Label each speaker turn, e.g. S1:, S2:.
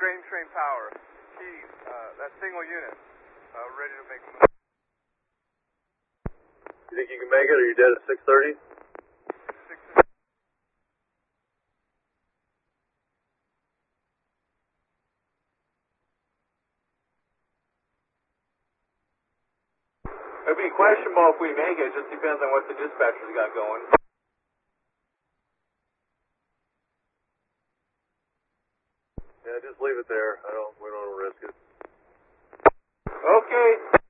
S1: Grain Train Power. Keys, that single unit, ready to make a move.
S2: You think you can make it, or are you dead at 6:30?
S3: It'd be questionable if we make it. It just depends on what the dispatcher's got going.
S2: Yeah, just leave it there. We don't want to risk it.
S3: Okay.